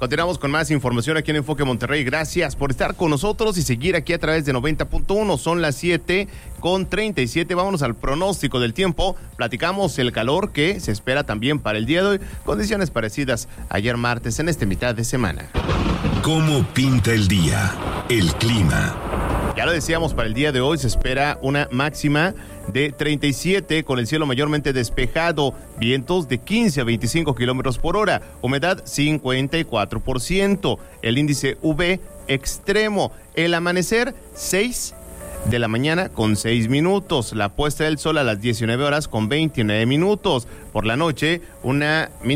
Continuamos con más información aquí en Enfoque Monterrey. Gracias por estar con nosotros y seguir aquí a través de 90.1. Son las 7:37. Vámonos al pronóstico del tiempo. Platicamos el calor que se espera también para el día de hoy. Condiciones parecidas ayer martes en esta mitad de semana. ¿Cómo pinta el día? El clima. Ya lo decíamos, para el día de hoy se espera una máxima de 37 con el cielo mayormente despejado, vientos de 15 a 25 kilómetros por hora, humedad 54%, el índice UV extremo, el amanecer 6 de la mañana con 6 minutos, la puesta del sol a las 19 horas con 29 minutos, por la noche una